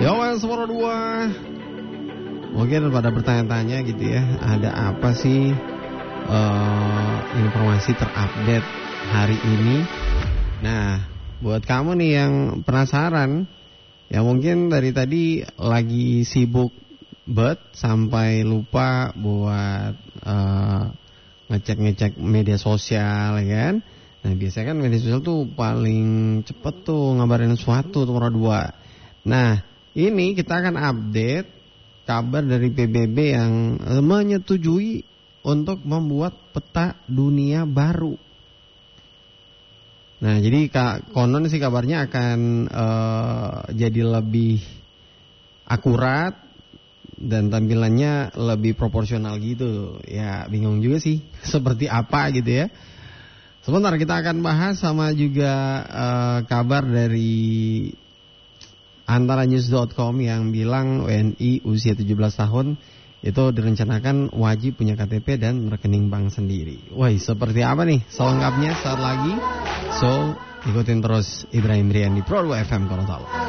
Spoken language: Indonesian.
Yo, Suara 2. Mungkin pada bertanya-tanya gitu ya, ada apa sih informasi terupdate hari ini? Nah, buat kamu nih yang penasaran, ya mungkin dari tadi lagi sibuk banget sampai lupa buat ngecek media sosial, ya kan? Nah, biasanya kan media sosial tuh paling cepet tuh ngabarin sesuatu tuh Suara 2. Nah, ini kita akan update kabar dari PBB yang menyetujui untuk membuat peta dunia baru. Nah, jadi konon sih kabarnya akan jadi lebih akurat dan tampilannya lebih proporsional gitu. Ya, bingung juga sih seperti apa gitu ya. Sebentar kita akan bahas sama juga kabar dari antaranews.com yang bilang WNI usia 17 tahun itu direncanakan wajib punya KTP dan rekening bank sendiri. Wah, seperti apa nih selengkapnya saat lagi? So, ikutin terus Ibrahim Rian di Pro 2 FM Gorontalo.